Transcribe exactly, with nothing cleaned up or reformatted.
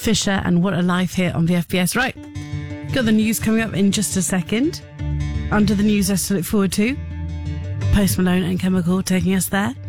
Fisher and What a Life here on V F B S. Right, got the news coming up in just a second. Under the news, as to look forward to. Post Malone and Chemical taking us there.